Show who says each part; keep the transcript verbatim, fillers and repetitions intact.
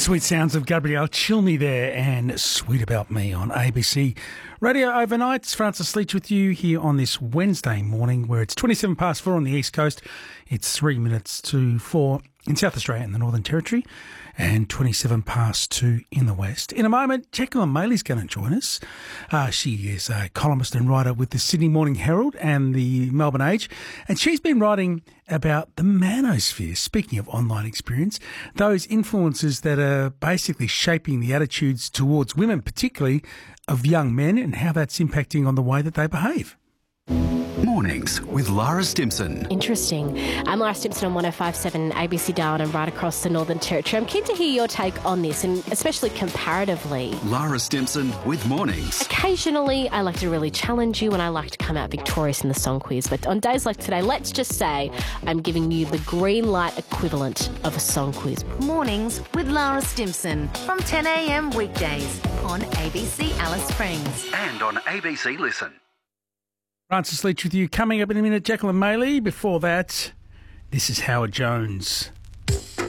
Speaker 1: Sweet sounds of Gabrielle Chilney there and Sweet About Me on A B C Radio Overnight. It's Francis Leach with you here on this Wednesday morning where it's twenty-seven past four on the East Coast. It's three minutes to four in South Australia and the Northern Territory and twenty-seven past two in the West. In a moment, Jacqueline Maley's going to join us. Uh, she is a columnist and writer with the Sydney Morning Herald and the Melbourne Age, and she's been writing about the manosphere. Speaking of online experience, those influences that are basically shaping the attitudes towards women, particularly of young men, and how that's impacting on the way that they behave.
Speaker 2: Mornings with Lara Stimson.
Speaker 3: Interesting. I'm Lara Stimson on one oh five point seven A B C Darwin and right across the Northern Territory. I'm keen to hear your take on this, and especially comparatively.
Speaker 2: Lara Stimson with Mornings.
Speaker 3: Occasionally, I like to really challenge you and I like to come out victorious in the song quiz. But on days like today, let's just say I'm giving you the green light equivalent of a song quiz.
Speaker 4: Mornings with Lara Stimson from ten a.m. weekdays on A B C Alice Springs.
Speaker 2: And on A B C Listen.
Speaker 1: Francis Leach with you. Coming up in a minute, Jacqueline Maley. Before that, this is Howard Jones.